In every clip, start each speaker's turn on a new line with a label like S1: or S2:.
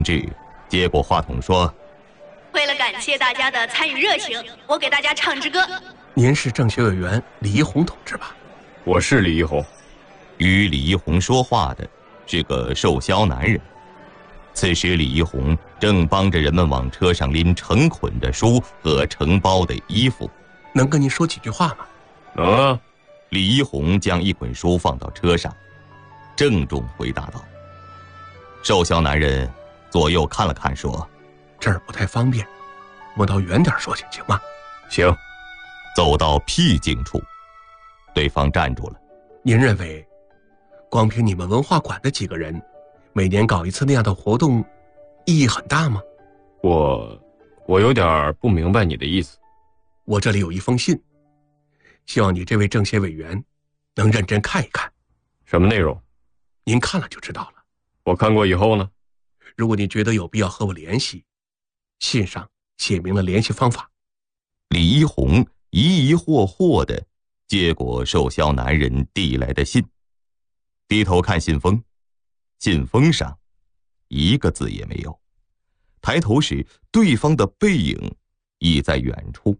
S1: 志接过话筒说：“
S2: 为了感谢大家的参与热情，我给大家唱支歌。”
S3: 您是政协委员李一红同志吧？
S4: 我是李一红。
S1: 与李一红说话的是个瘦削男人。此时李一红正帮着人们往车上拎成捆的书和成包的衣服。
S3: 能跟您说几句话吗？
S4: 能啊。
S1: 李一红将一捆书放到车上，郑重回答道。瘦削男人左右看了看说：“
S3: 这儿不太方便，我到远点说行吗？”
S4: 行。
S1: 走到僻静处，对方站住了。
S3: 您认为光凭你们文化馆的几个人每年搞一次那样的活动意义很大吗？
S4: 我有点不明白你的意思。
S3: 我这里有一封信，希望你这位政协委员能认真看一看。
S4: 什么内容？
S3: 您看了就知道了。
S4: 我看过以后呢？
S3: 如果你觉得有必要和我联系，信上写明了联系方法。
S1: 李一红疑疑惑惑地接过瘦削男人递来的信，低头看信封，信封上一个字也没有。抬头时，对方的背影已在远处。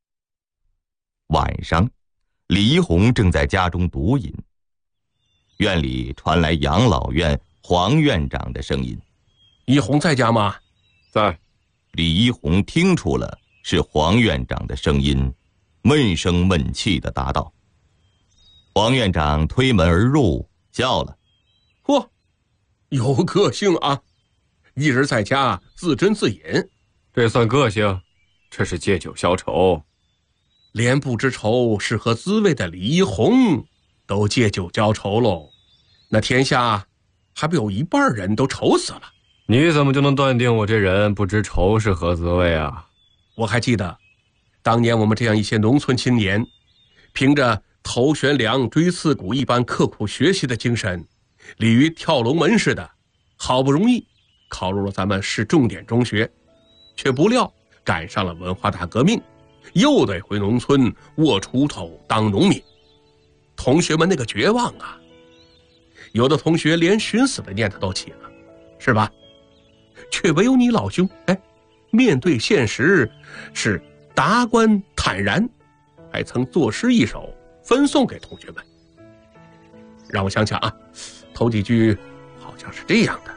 S1: 晚上，李一红正在家中读饮，院里传来养老院黄院长的声音：“
S3: 一红在家吗？”“
S4: 在。”
S1: 李一红听出了是黄院长的声音，闷声闷气地答道。黄院长推门而入，笑了：“
S3: 嚯，有个性啊！一人在家自斟自饮，
S4: 这算个性？这是借酒消愁。
S3: 连不知愁是何滋味的李一红都借酒浇愁喽，那天下还不有一半人都愁死了？
S4: 你怎么就能断定我这人不知愁是何滋味啊？”
S3: 我还记得当年我们这样一些农村青年，凭着头悬梁锥刺股一般刻苦学习的精神，鲤鱼跳龙门似的，好不容易考入了咱们市重点中学，却不料赶上了文化大革命，又得回农村握锄头当农民。同学们那个绝望啊，有的同学连寻死的念头都起了，是吧？却唯有你老兄，面对现实是达观坦然，还曾作诗一首分送给同学们。让我想想啊，头几句好像是这样的：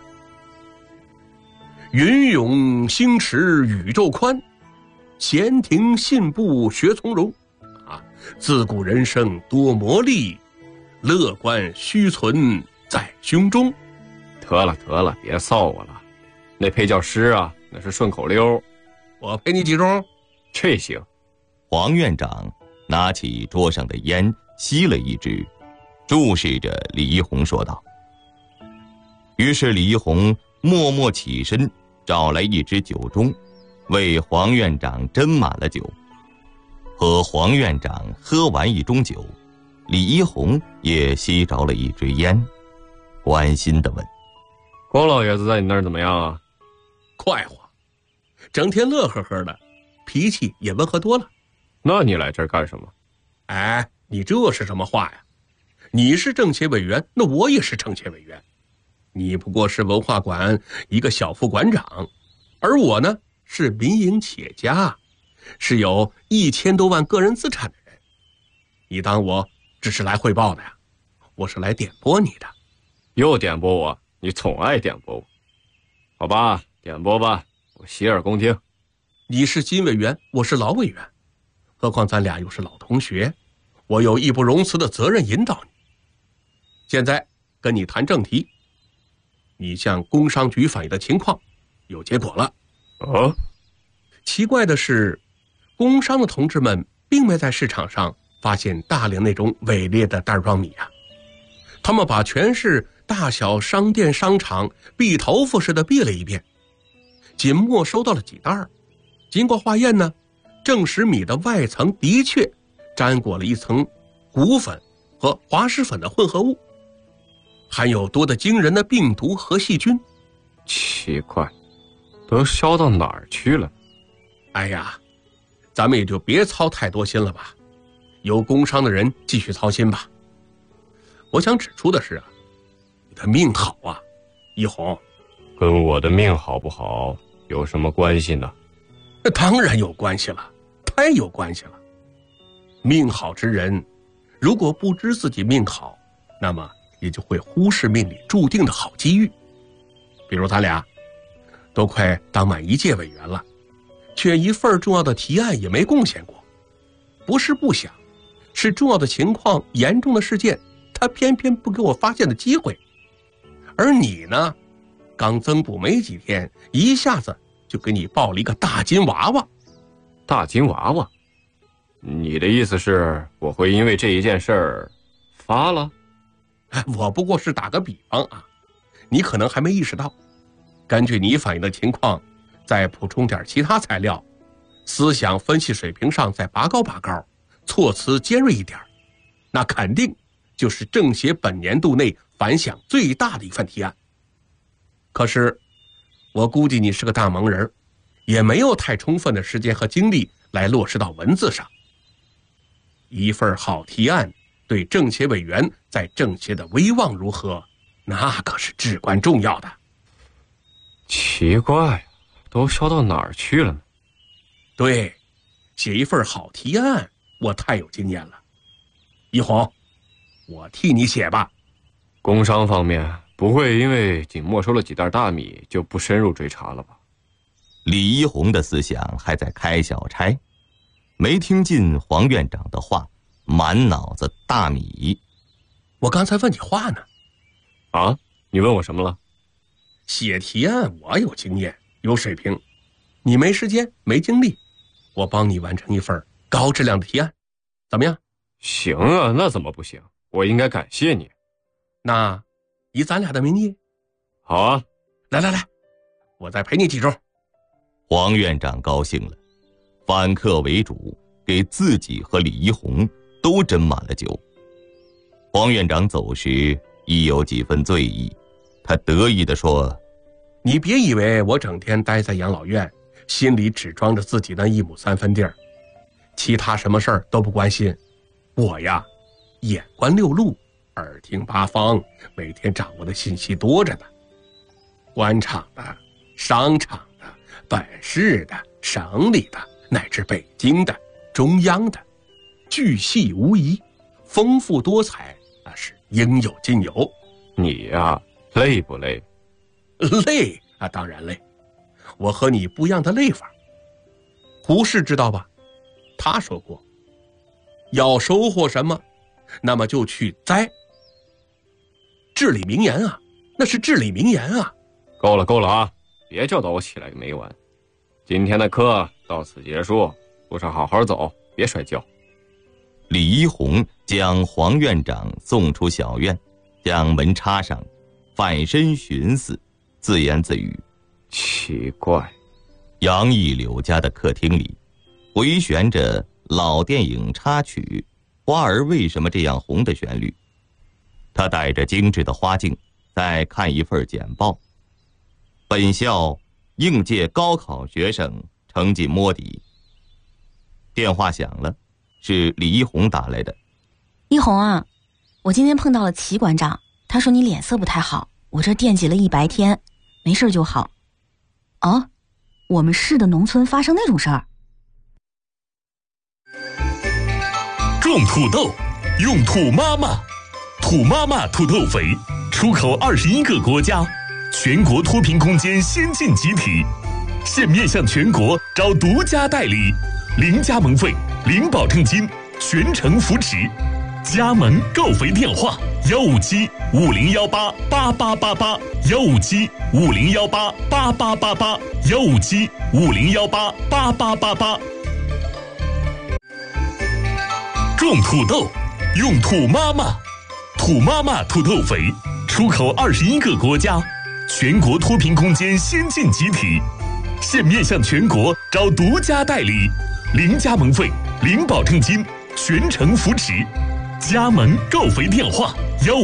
S3: 云涌星驰宇宙宽，闲庭信步学从容。自古人生多磨砺，乐观须存在胸中。
S4: 得了，别臊我了。那配叫诗啊，那是顺口溜。
S3: 我陪你几盅。
S4: 这行。
S1: 黄院长拿起桌上的烟吸了一支，注视着李一红说道。于是李一红默默起身，找来一只酒盅，为黄院长斟满了酒。和黄院长喝完一盅酒，李一红也吸着了一支烟，关心地问：“
S4: 郭老爷子在你那儿怎么样啊？”“
S3: 快活，整天乐呵呵的，脾气也温和多了。”“
S4: 那你来这儿干什么？”“
S3: 你这是什么话呀？你是政协委员，那我也是政协委员。你不过是文化馆一个小副馆长，而我呢是民营企业家，是有1000多万个人资产的人。你当我只是来汇报的呀？我是来点拨你的。”“
S4: 又点拨我？你总爱点拨我。好吧，点拨吧，我洗耳恭听。”“
S3: 你是新委员，我是老委员，何况咱俩又是老同学，我有义不容辞的责任引导你。现在跟你谈正题，你向工商局反映的情况有结果了。”“
S4: 哦？”“
S3: 奇怪的是，工商的同志们并没在市场上发现大量那种伪劣的袋装米啊，他们把全市大小商店商场篦头发似的篦了一遍，仅没收到了几袋。经过化验呢，证实米的外层的确沾裹了一层骨粉和滑石粉的混合物，含有多得惊人的病毒和细菌。”“
S4: 奇怪，都消到哪儿去了？”“
S3: 哎呀，咱们也就别操太多心了吧，由工商的人继续操心吧。我想指出的是啊，你的命好啊，一红，
S4: 跟我的命好不好有什么关系呢？
S3: 那当然有关系了，太有关系了。命好之人，如果不知自己命好，那么也就会忽视命里注定的好机遇。比如咱俩都快当满1届委员了，却一份重要的提案也没贡献过。不是不想，是重要的情况、严重的事件，他偏偏不给我发现的机会。而你呢，刚增补没几天，一下子就给你抱了一个大金娃娃。
S4: 大金娃娃？你的意思是我会因为这一件事儿发了？
S3: 我不过是打个比方啊，你可能还没意识到，根据你反映的情况，再补充点其他材料，思想分析水平上再拔高拔高，措辞尖锐一点，那肯定就是政协本年度内反响最大的一份提案。可是我估计你是个大忙人，也没有太充分的时间和精力来落实到文字上。一份好提案对政协委员在政协的威望如何，那可是至关重要的。
S4: 奇怪，都烧到哪儿去了呢？
S3: 对，写一份好提案我太有经验了。一红，我替你写吧。
S4: 工商方面不会因为仅没收了几袋大米就不深入追查了吧？
S1: 李一红的思想还在开小差，没听进黄院长的话，满脑子大米。
S3: 我刚才问你话呢。
S4: 啊？你问我什么了？
S3: 写提案我有经验有水平，你没时间没精力，我帮你完成一份高质量的提案，怎么样？
S4: 行啊，那怎么不行？我应该感谢你。
S3: 那以咱俩的名义？
S4: 好啊。
S3: 来，我再陪你几盅。
S1: 黄院长高兴了，反客为主，给自己和李一红都斟满了酒。黄院长走时亦有几分醉意，他得意地说：
S3: 你别以为我整天待在养老院，心里只装着自己那1亩3分地儿，其他什么事儿都不关心。我呀，眼观六路，耳听八方，每天掌握的信息多着呢。官场的、商场的、本市的、省里的，乃至北京的、中央的，巨细无遗，丰富多彩，那是应有尽有。
S4: 你呀，累不累？
S3: 累啊，当然累。我和你不一样的累法。胡适知道吧？他说过，要收获什么，那么就去栽。至理名言啊，那是至理名言啊。
S4: 够了啊，别教导我起来个没完。今天的课到此结束，路上好好走，别摔跤。
S1: 李一红将黄院长送出小院，将门插上，反身寻思，自言自语：
S4: 奇怪。
S1: 杨毅柳家的客厅里，回旋着老电影插曲《花儿为什么这样红》的旋律。他戴着精致的花镜，在看一份简报。本校应届高考学生成绩摸底。电话响了，是李一红打来的。
S5: 一红啊，我今天碰到了齐馆长，他说你脸色不太好，我这惦记了1白天，没事就好。哦，我们市的农村发生那种事儿？
S6: 种土豆，用土妈妈，土妈妈土豆肥，出口21个国家，全国脱贫攻坚先进集体，现面向全国招独家代理，零加盟费，零保证金，全程扶持。加盟购肥电话：157-5018-8888，157-5018-8888，157-5018-8888。种土豆，用土妈妈，土妈妈土豆肥，出口21个国家，全国脱贫攻坚先进集体，现面向全国招独家代理，零加盟费，零保证金，全程扶持。加盟购肥电话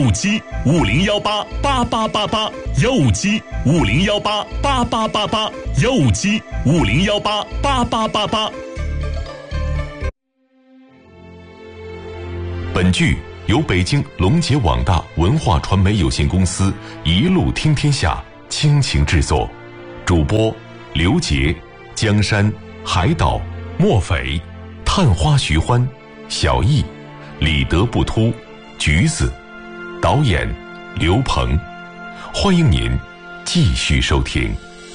S6: ：157-5018-8888，157-5018-8888，157-5018-8888。
S7: 本剧由北京龙杰网大文化传媒有限公司一路听天下倾情制作，主播刘杰、江山、海岛、莫匪、探花徐欢、小易、李德不突、橘子，导演刘鹏。欢迎您继续收听。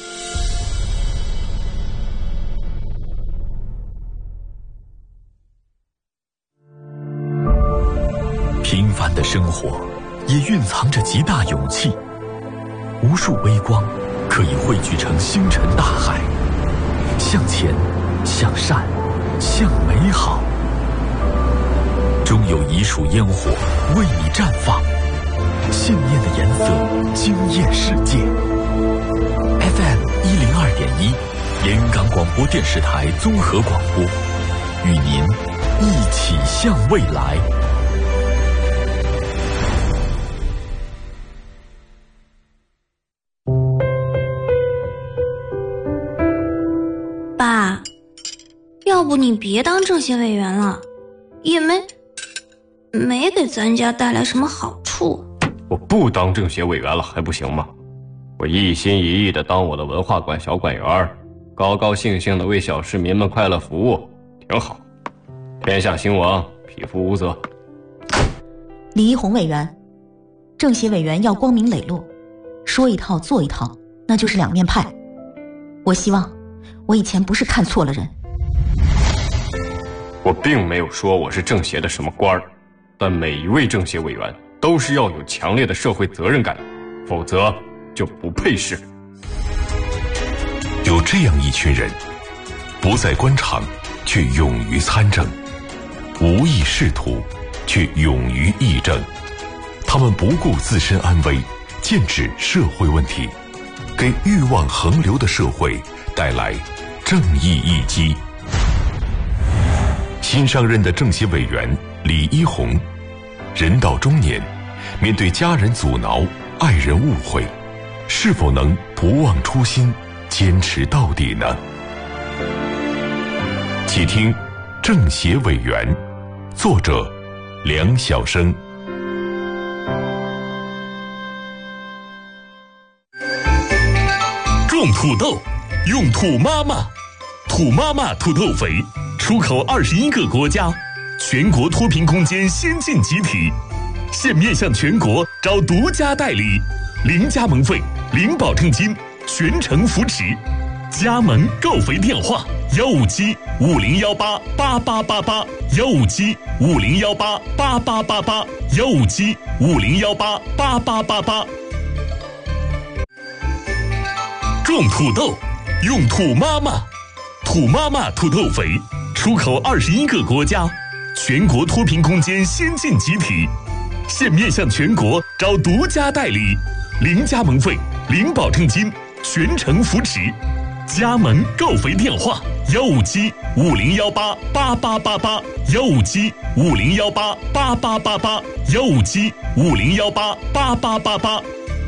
S8: 平凡的生活也蕴藏着极大勇气，无数微光可以汇聚成星辰大海。向前，向善，向美好，终有一束烟火为你绽放，信念的颜色惊艳世界。FM 102.1，连云港广播电视台综合广播，与您一起向未来。
S9: 爸，要不你别当政协委员了，也没给咱家带来什么好处。
S4: 我不当政协委员了还不行吗？我一心一意地当我的文化馆小馆员，高高兴兴地为小市民们快乐服务，挺好。天下兴亡，匹夫无责。
S5: 李一红委员，政协委员要光明磊落，说一套做一套，那就是两面派。我希望我以前不是看错了人。
S4: 我并没有说我是政协的什么官儿，但每一位政协委员都是要有强烈的社会责任感，否则就不配是。
S7: 有这样一群人，不在官场却勇于参政，无意仕途却勇于议政。他们不顾自身安危，剑指社会问题，给欲望横流的社会带来正义一击。新上任的政协委员李一红，人到中年，面对家人阻挠、爱人误会，是否能不忘初心，坚持到底呢？请听《政协委员》，作者梁晓声。
S6: 种土豆，用土妈妈，土妈妈土豆肥，出口21个国家，全国脱贫攻坚先进集体，现面向全国招独家代理，零加盟费，零保证金，全程扶持。加盟购肥电话：157-5018-8888，157-5018-8888，157-5018-8888。种土豆，用土妈妈，土妈妈土豆肥，出口21个国家，全国脱贫攻坚先进集体，现面向全国招独家代理，零加盟费，零保证金，全程扶持。加盟购肥电话：157-5018-8888，157-5018-8888，157-5018-8888。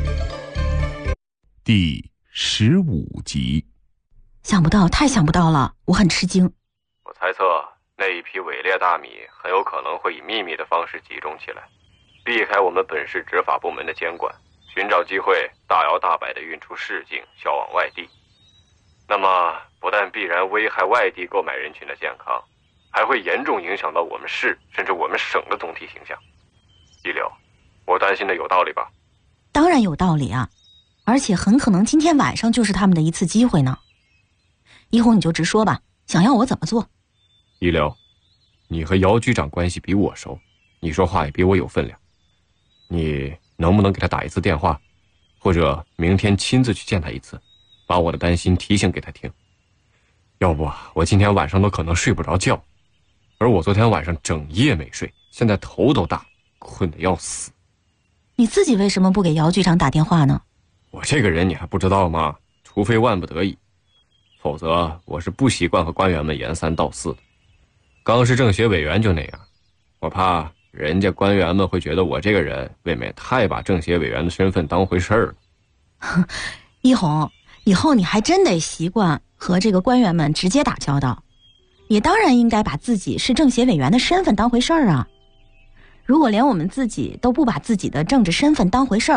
S7: 第15集。
S5: 想不到，太想不到了，我很吃惊。
S4: 我猜测那一批伪劣大米很有可能会以秘密的方式集中起来，避开我们本市执法部门的监管，寻找机会大摇大摆地运出市境，销往外地。那么不但必然危害外地购买人群的健康，还会严重影响到我们市甚至我们省的总体形象。一流，我担心的有道理吧？
S5: 当然有道理啊，而且很可能今天晚上就是他们的一次机会呢。一红，你就直说吧，想要我怎么做？
S4: 一流，你和姚局长关系比我熟，你说话也比我有分量，你能不能给他打一次电话，或者明天亲自去见他一次，把我的担心提醒给他听？要不我今天晚上都可能睡不着觉，而我昨天晚上整夜没睡，现在头都大，困得要死。
S5: 你自己为什么不给姚局长打电话呢？
S4: 我这个人你还不知道吗？除非万不得已，否则我是不习惯和官员们言三道四的。刚是政协委员就那样，我怕人家官员们会觉得我这个人未免太把政协委员的身份当回事儿了。
S5: 一红，以后你还真得习惯和这个官员们直接打交道，也当然应该把自己是政协委员的身份当回事儿啊。如果连我们自己都不把自己的政治身份当回事儿，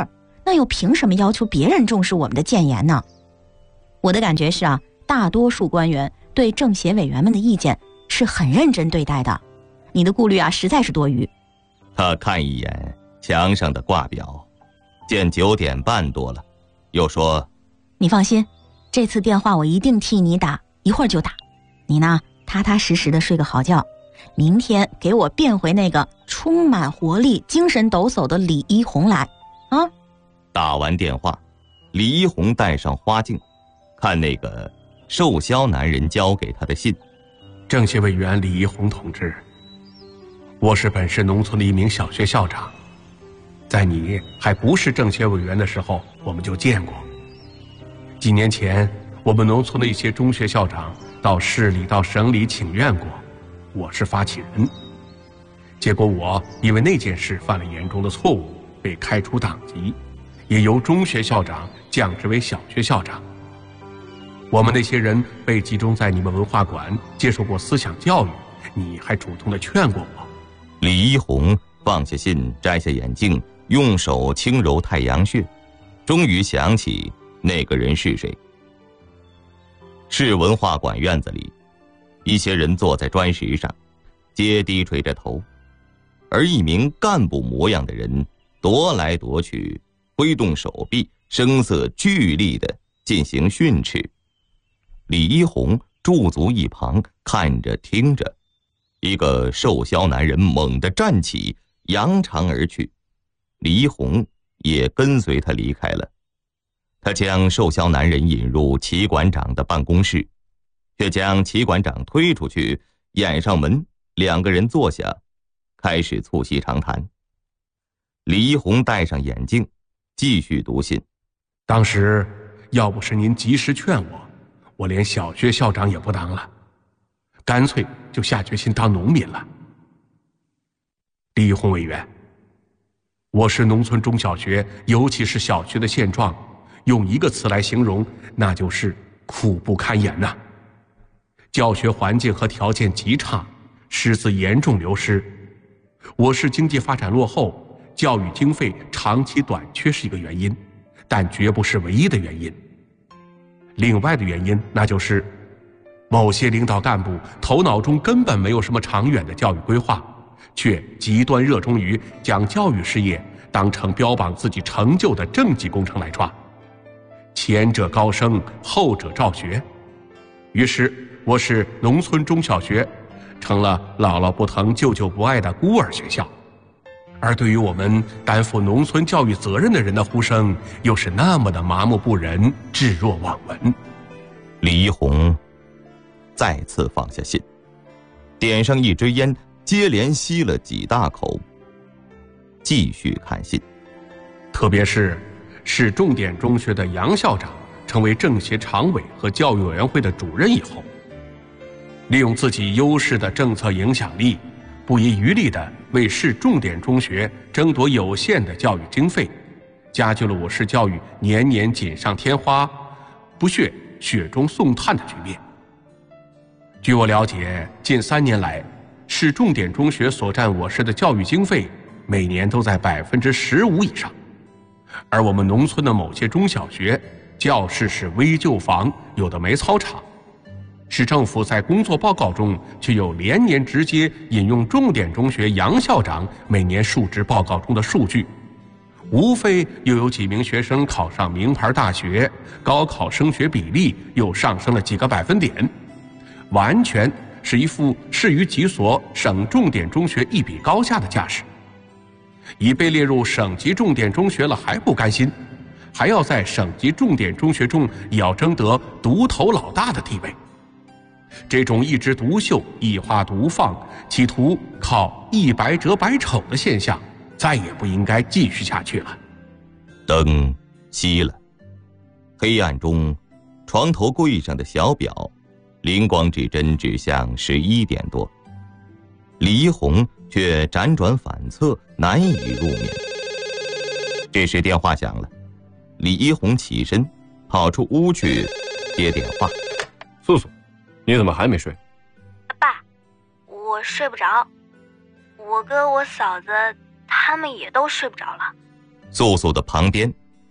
S5: 那又凭什么要求别人重视我们的谏言呢？我的感觉是大多数官员对政协委员们的意见是很认真对待的，你的顾虑实在是多余。
S1: 他看一眼墙上的挂表，见9点半多了，又说：
S5: 你放心，这次电话我一定替你打，一会儿就打。你呢，踏踏实实的睡个好觉，明天给我变回那个充满活力、精神抖擞的李一红来啊！
S1: 打完电话，李一红戴上花镜，看那个瘦削男人交给他的信。
S3: 政协委员李一红同志，我是本市农村的一名小学校长，在你还不是政协委员的时候，我们就见过。几年前，我们农村的一些中学校长到市里、到省里请愿过，我是发起人。结果我因为那件事犯了严重的错误，被开除党籍，也由中学校长降职为小学校长。我们那些人被集中在你们文化馆接受过思想教育，你还主动的劝过我。
S1: 李一红放下信，摘下眼镜，用手轻揉太阳穴，终于想起那个人是谁。市文化馆院子里，一些人坐在砖石上，皆低垂着头，而一名干部模样的人踱来踱去，挥动手臂，声色俱厉地进行训斥。李一红驻足一旁，看着听着，一个瘦削男人猛地站起，扬长而去。李一红也跟随他离开了。他将瘦削男人引入齐馆长的办公室，却将齐馆长推出去，掩上门，两个人坐下，开始促膝长谈。李一红戴上眼镜，继续读信。
S3: 当时要不是您及时劝我，我连小学校长也不当了，干脆就下决心当农民了。李一红委员，我市农村中小学，尤其是小学的现状，用一个词来形容，那就是苦不堪言呐。教学环境和条件极差，师资严重流失。我市经济发展落后，教育经费长期短缺是一个原因，但绝不是唯一的原因。另外的原因，那就是某些领导干部头脑中根本没有什么长远的教育规划，却极端热衷于将教育事业当成标榜自己成就的政绩工程来抓，前者高升，后者照学。于是我市农村中小学成了姥姥不疼舅舅不爱的孤儿学校，而对于我们担负农村教育责任的人的呼声，又是那么的麻木不仁，置若罔闻。
S1: 李一红再次放下信，点上一支烟，接连吸了几大口，继续看信。
S3: 特别是市重点中学的杨校长成为政协常委和教育委员会的主任以后，利用自己优势的政策影响力，不遗余力地为市重点中学争夺有限的教育经费，加剧了我市教育年年锦上添花，不屑雪中送炭的局面。据我了解，近3年来，市重点中学所占我市的教育经费每年都在15%以上，而我们农村的某些中小学，教室是危旧房，有的没操场。市政府在工作报告中却又连年直接引用重点中学杨校长每年述职报告中的数据，无非又有几名学生考上名牌大学，高考升学比例又上升了几个百分点，完全是一副市与几所省重点中学一比高下的架势。已被列入省级重点中学了还不甘心，还要在省级重点中学中也要争得独头老大的地位。这种一枝独秀、一花独放，企图靠一白遮百丑的现象，再也不应该继续下去了。
S1: 灯熄了，黑暗中，床头柜上的小表灵光指针指向11点多，李一红却辗转反侧，难以入眠。这时电话响了，李一红起身跑出屋去接电话。
S4: 素素，你怎么还没睡？
S9: 爸，我睡不着，我哥我嫂子他们也都睡不着了。
S1: 素素的旁边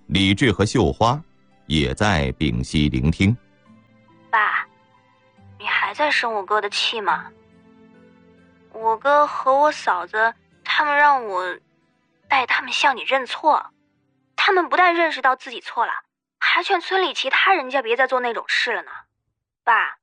S1: 李治和绣花也在屏息聆听。
S9: 爸，你还在生我哥的气吗？我哥和我嫂子他们让我带他们向你认错，他们不但认识到自己错了，还劝村里其他人家别再做那种事了呢。爸，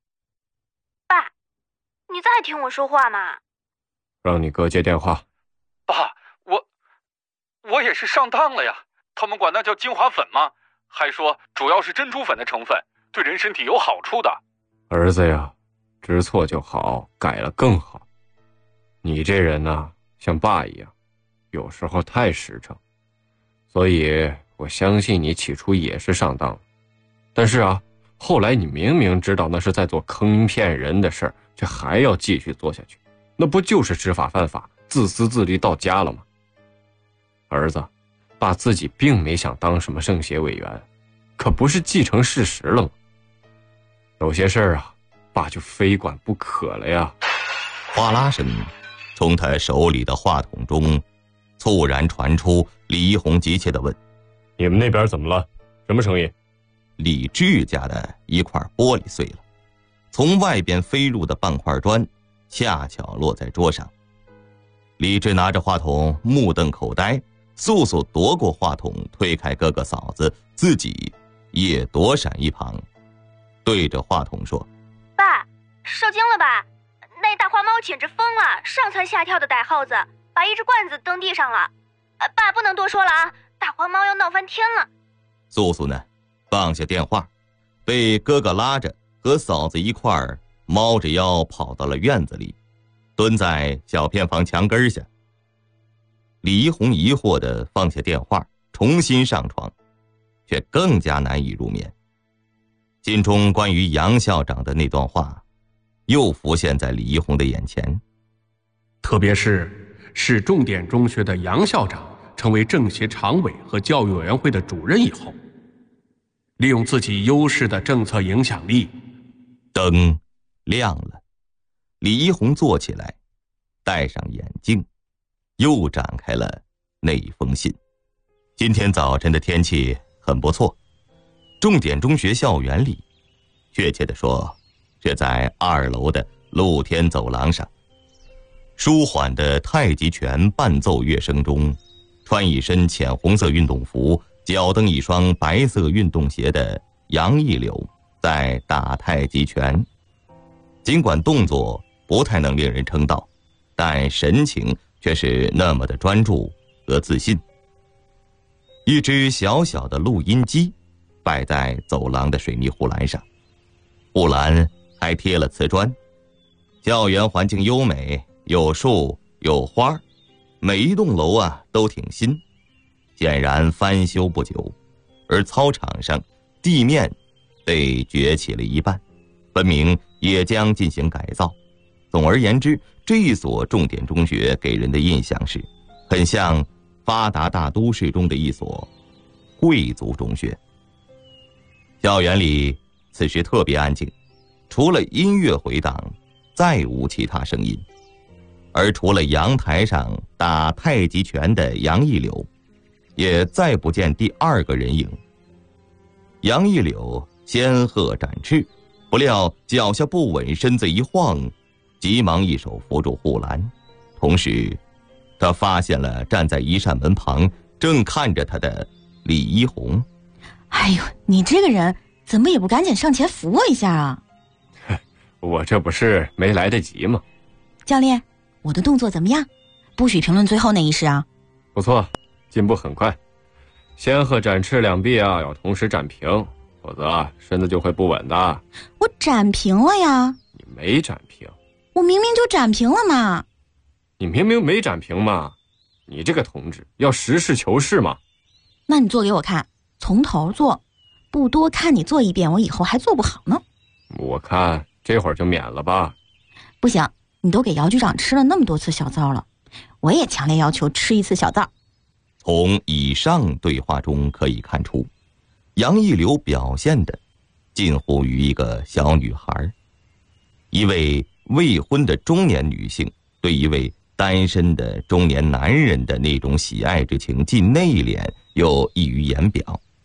S9: 你再听我说话嘛。
S4: 让你哥接电话。
S10: 爸，我也是上当了呀，他们管那叫精华粉吗？还说主要是珍珠粉的成分，对人身体有好处的。
S4: 儿子呀，知错就好，改了更好。你这人呢，像爸一样，有时候太实诚，所以我相信你起初也是上当了。但是啊，后来你明明知道那是在做坑骗人的事儿，却还要继续做下去，那不就是知法犯法、自私自利到家了吗？儿子，爸自己并没想当什么政协委员，可不是既成事实了吗？有些事儿啊，爸就非管不可了呀。
S1: 哗啦声从他手里的话筒中猝然传出，李一红急切地问：
S4: 你们那边怎么了？什么声音？
S1: 李治家的一块玻璃碎了，从外边飞入的半块砖恰巧落在桌上。李治拿着话筒目瞪口呆，速速夺过话筒，推开哥哥嫂子，自己也躲闪一旁，对着话筒说：
S9: 爸，受惊了吧？那大花猫简直疯了，上蹿下跳的逮耗子，把一只罐子蹬地上了。爸，不能多说了啊，大花猫要闹翻天了。
S1: 素素呢，放下电话，被哥哥拉着和嫂子一块儿猫着腰跑到了院子里，蹲在小偏房墙根下。李一红疑惑地放下电话，重新上床，却更加难以入眠。心中关于杨校长的那段话又浮现在李一红的眼前。
S3: 特别是市重点中学的杨校长成为政协常委和教育委员会的主任以后，利用自己优势的政策影响力，
S1: 灯亮了，李一红坐起来，戴上眼镜，又展开了那一封信。今天早晨的天气很不错，重点中学校园里，确切地说是在2楼的露天走廊上。舒缓的太极拳伴奏乐声中，穿一身浅红色运动服，脚蹬一双白色运动鞋的杨一柳在打太极拳。尽管动作不太能令人称道，但神情却是那么的专注和自信。一只小小的录音机摆在走廊的水泥护栏上，护栏还贴了瓷砖。校园环境优美，有树有花，每一栋楼啊都挺新，显然翻修不久。而操场上地面被掘起了一半，分明也将进行改造。总而言之，这一所重点中学给人的印象是很像发达大都市中的一所贵族中学。校园里此时特别安静，除了音乐回荡，再无其他声音。而除了阳台上打太极拳的杨一柳，也再不见第二个人影。杨一柳仙鹤展翅，不料脚下不稳，身子一晃，急忙一手扶住护栏，同时他发现了站在一扇门旁正看着他的李一红。
S5: 哎呦，你这个人怎么也不赶紧上前扶我一下啊？
S4: 我这不是没来得及吗？
S5: 教练，我的动作怎么样？不许评论最后那一式啊。
S4: 不错，进步很快。仙鹤展翅两臂啊，要同时展平，否则身子就会不稳的。
S5: 我展平了呀。
S4: 你没展平。
S5: 我明明就展平了嘛。
S4: 你明明没展平嘛。你这个同志要实事求是嘛。
S5: 那你做给我看，从头做，不多看你做一遍，我以后还做不好呢。
S4: 我看这会儿就免了吧。
S5: 不行，你都给姚局长吃了那么多次小灶了，我也强烈要求吃一次小灶。
S1: 从以上对话中可以看出，杨一柳表现的近乎于一个小女孩。一位未婚的中年女性对一位单身的中年男人的那种喜爱之情，既内敛又溢于言表，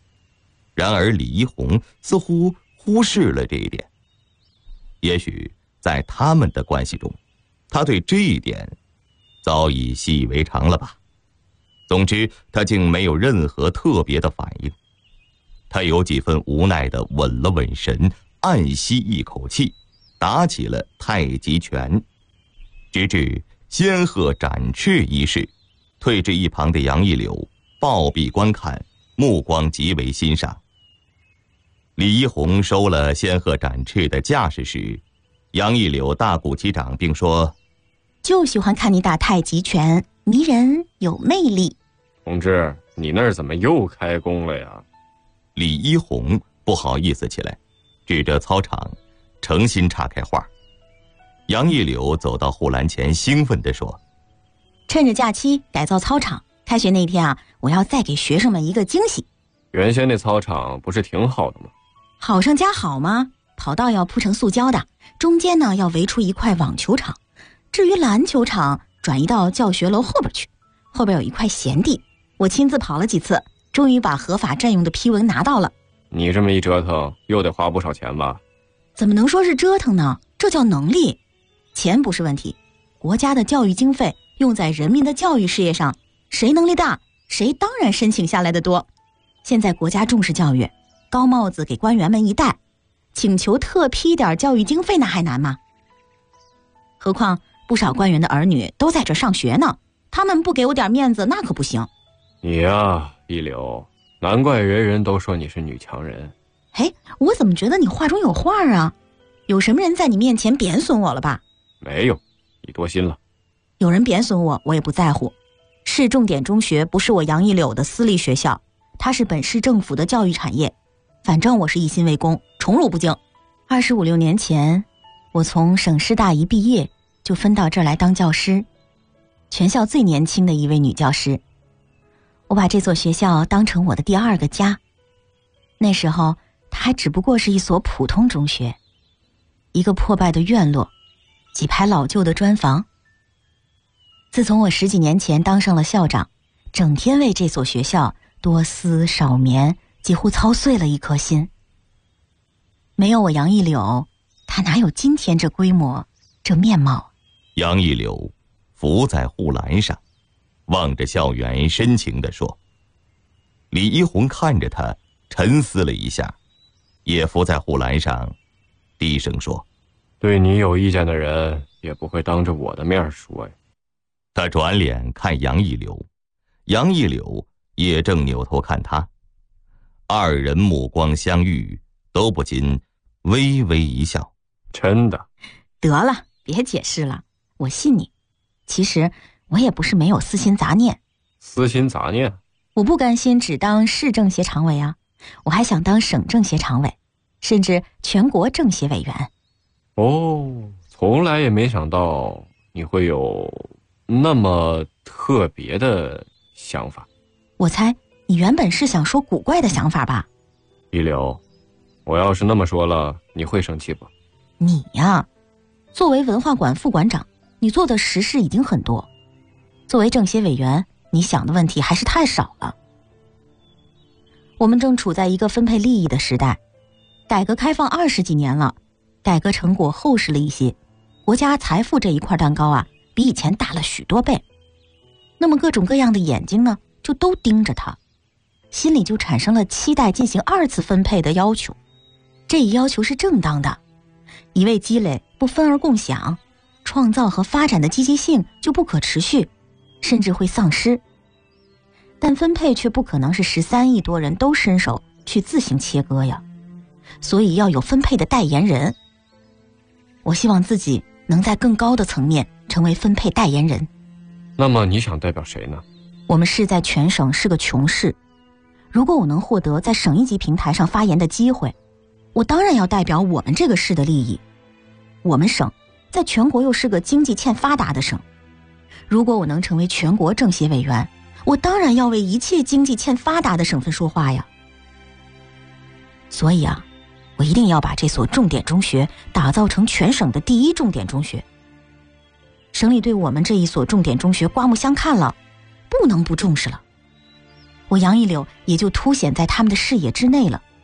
S1: 然而李一红似乎忽视了这一点。也许在他们的关系中，他对这一点早已习以为常了吧。总之，他竟没有任何特别的反应。他有几分无奈地稳了稳神，暗吸一口气，打起了太极拳，直至仙鹤展翅一事，退至一旁的杨一柳抱臂观看，目光极为欣赏。李一红收了仙鹤展翅的架势时，杨一柳大鼓其掌，并说：
S5: 就喜欢看你打太极拳，迷人有魅力。
S4: 同志，你那儿怎么又开工了呀？
S1: 李一红不好意思起来，指着操场诚心岔开话。杨一柳走到护栏前，兴奋地说：
S5: 趁着假期改造操场，开学那天啊，我要再给学生们一个惊喜。
S4: 原先那操场不是挺好的吗？
S5: 好上加好吗？跑道要铺成塑胶的，中间呢要围出一块网球场，至于篮球场转移到教学楼后边去，后边有一块闲地，我亲自跑了几次，终于把合法占用的批文拿到了。
S4: 你这么一折腾，又得花不少钱吧？
S5: 怎么能说是折腾呢？这叫能力。钱不是问题，国家的教育经费用在人民的教育事业上，谁能力大，谁当然申请下来的多。现在国家重视教育，高帽子给官员们一戴，请求特批点教育经费那还难吗？何况不少官员的儿女都在这上学呢，他们不给我点面子那可不行。
S4: 你呀，一柳，难怪人人都说你是女强人。
S5: 哎，我怎么觉得你话中有话啊？有什么人在你面前贬损我了吧？
S4: 没有，你多心了。
S5: 有人贬损我，我也不在乎。市重点中学不是我杨一柳的私立学校，它是本市政府的教育产业。反正我是一心为公，宠辱不惊。25、26年前，我从省师大一毕业，就分到这儿来当教师，全校最年轻的一位女教师。我把这所学校当成我的第二个家。那时候，它还只不过是一所普通中学，一个破败的院落，几排老旧的砖房。自从我10几年前当上了校长，整天为这所学校多思少眠，几乎操碎了一颗心。没有我杨一柳，他哪有今天这规模，这面貌？
S1: 杨一柳伏在护栏上，望着校园，深情地说。李一红看着他，沉思了一下，也伏在护栏上，低声说：
S4: 对你有意见的人也不会当着我的面说呀。
S1: 他转脸看杨一柳，杨一柳也正扭头看他，二人目光相遇，都不禁微微一笑。
S4: 真的？
S5: 得了，别解释了，我信你。其实我也不是没有私心杂念。
S4: 私心杂念？
S5: 我不甘心只当市政协常委啊，我还想当省政协常委，甚至全国政协委员。
S4: 哦，从来也没想到你会有那么特别的想法。
S5: 我猜你原本是想说古怪的想法吧？
S4: 一柳，我要是那么说了，你会生气不？
S5: 你呀，作为文化馆副馆长，你做的实事已经很多。作为政协委员，你想的问题还是太少了。我们正处在一个分配利益的时代，改革开放20几年了，改革成果厚实了一些，国家财富这一块蛋糕啊，比以前大了许多倍。那么各种各样的眼睛呢，就都盯着它，心里就产生了期待进行2次分配的要求。这一要求是正当的，一味积累不分而共享，创造和发展的积极性就不可持续，甚至会丧失。但分配却不可能是13亿多人都伸手去自行切割呀，所以要有分配的代言人。我希望自己能在更高的层面成为分配代言人。
S4: 那么你想代表谁呢？
S5: 我们市在全省是个穷市，如果我能获得在省一级平台上发言的机会，我当然要代表我们这个市的利益。我们省在全国又是个经济欠发达的省，如果我能成为全国政协委员，我当然要为一切经济欠发达的省份说话呀。所以啊，我一定要把这所重点中学打造成全省的第1重点中学。省里对我们这一所重点中学刮目相看了，不能不重视了。我杨一柳也就凸显在他们的视野之内了。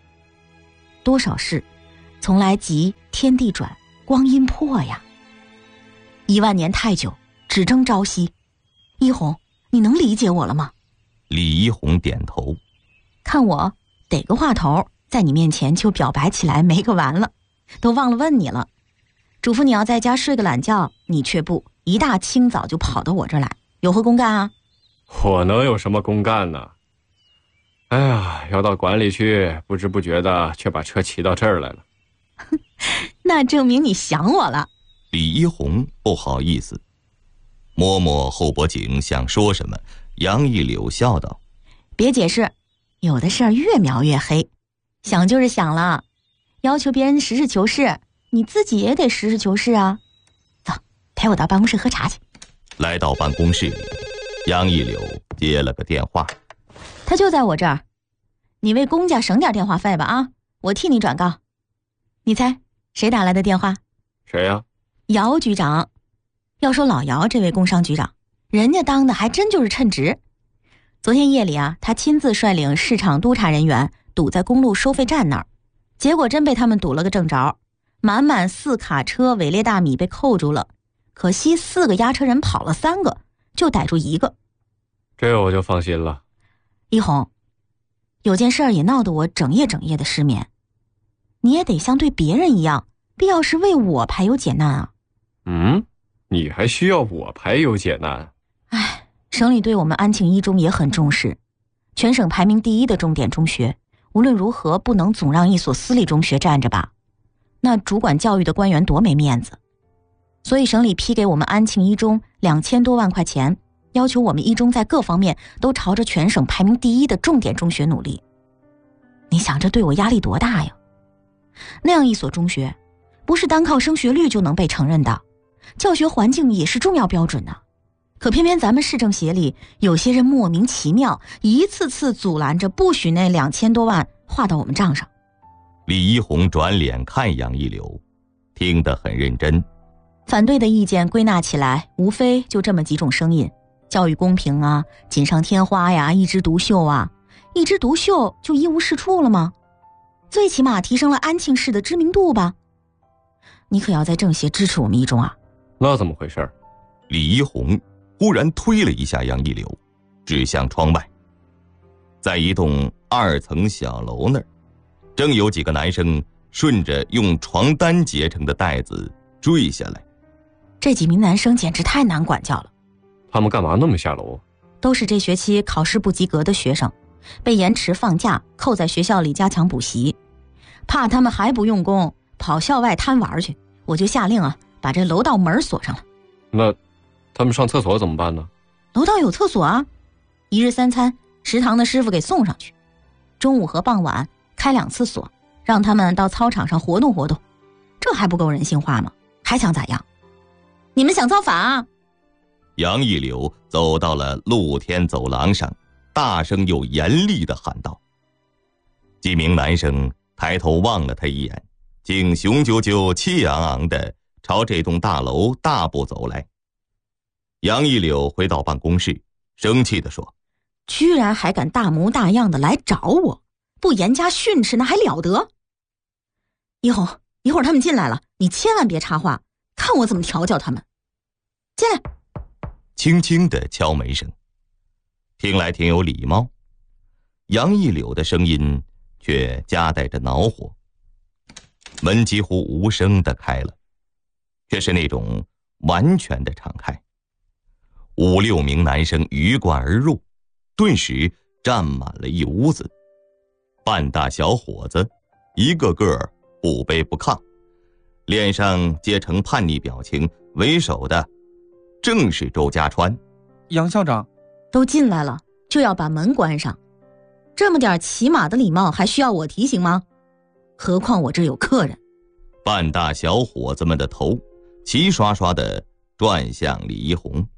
S5: 多少事，从来即天地转，光阴破呀。10000年太久，只争朝夕。一红，你能理解我了吗？
S1: 李一红点头。
S5: 看我逮个话头，在你面前就表白起来没个完了，都忘了问你了。嘱咐你要在家睡个懒觉，你却不，一大清早就跑到我这儿来，有何公干啊？
S11: 我能有什么公干呢？哎呀，要到馆里去，不知不觉的却把车骑到这儿来了。
S5: 那证明你想我了。
S1: 李一红不好意思，摸摸后脖颈，想说什么。杨一柳笑道：
S5: 别解释，有的事儿越描越黑，想就是想了，要求别人实事求是，你自己也得实事求是啊。走，陪我到办公室喝茶去。
S1: 来到办公室里，杨一柳接了个电话。
S5: 他就在我这儿，你为公家省点电话费吧啊，我替你转告。你猜谁打来的电话？
S11: 谁呀？
S5: 姚局长。要说老姚这位工商局长，人家当的还真就是称职。昨天夜里啊，他亲自率领市场督察人员堵在公路收费站那儿，结果真被他们堵了个正着，满满4卡车伪劣大米被扣住了，可惜4个押车人跑了3个，就逮住1个。
S11: 这我就放心了。
S5: 一红，有件事儿也闹得我整夜的失眠，你也得像对别人一样，必要时为我排忧解难啊。
S11: 你还需要我排忧解难？
S5: 唉，省里对我们安庆一中也很重视，全省排名第1的重点中学，无论如何不能总让一所私立中学站着吧，那主管教育的官员多没面子。所以省里批给我们安庆一中2000多万块钱，要求我们一中在各方面都朝着全省排名第1的重点中学努力。你想这对我压力多大呀？那样一所中学，不是单靠升学率就能被承认的，教学环境也是重要标准的。可偏偏咱们市政协里有些人莫名其妙，一次次阻拦着，不许那2000多万划到我们账上。
S1: 李一红转脸看杨一柳，听得很认真。
S5: 反对的意见归纳起来，无非就这么几种声音：教育公平啊，锦上添花呀，一枝独秀啊。一枝独秀就一无是处了吗？最起码提升了安庆市的知名度吧。你可要在政协支持我们一中啊。
S11: 那怎么回事？
S1: 李一红忽然推了一下杨一柳，指向窗外。在一栋2层小楼那儿，正有几个男生顺着用床单结成的带子坠下来。
S5: 这几名男生简直太难管教了。
S11: 他们干嘛那么下楼？
S5: 都是这学期考试不及格的学生，被延迟放假，扣在学校里加强补习。怕他们还不用功，跑校外贪玩去，我就下令啊，把这楼道门锁上了。
S11: 那他们上厕所怎么办呢？
S5: 楼道有厕所啊，1日3餐食堂的师傅给送上去，中午和傍晚开2次锁，让他们到操场上活动活动。这还不够人性化吗？还想咋样？你们想造反啊？
S1: 杨一柳走到了露天走廊上，大声又严厉地喊道。几名男生抬头望了他一眼，竟雄赳赳气昂昂地朝这栋大楼大步走来。杨一柳回到办公室，生气地说：
S5: 居然还敢大模大样的来找我，不严加训斥那还了得？一红，一会儿他们进来了，你千万别插话，看我怎么调教他们。进来。
S1: 轻轻的敲门声，听来挺有礼貌。杨一柳的声音却夹带着恼火。门几乎无声地开了，却是那种完全的敞开。5、6名男生鱼贯而入，顿时占满了一屋子。半大小伙子，一个个不卑不亢，脸上皆呈叛逆表情，为首的正是周家川。
S10: 杨校长，
S5: 都进来了，就要把门关上，这么点起码的礼貌还需要我提醒吗？何况我这有客人。
S1: 半大小伙子们的头齐刷刷地转向李一红。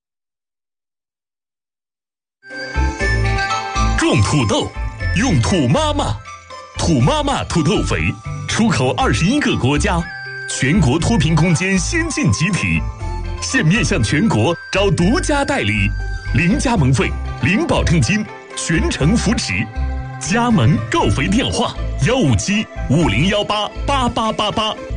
S6: 种土豆，用土妈妈，土妈妈土豆肥，出口21个国家，全国脱贫攻坚先进集体，现面向全国招独家代理，零加盟费，零保证金，全程扶持。 加盟购肥电话：15750188888。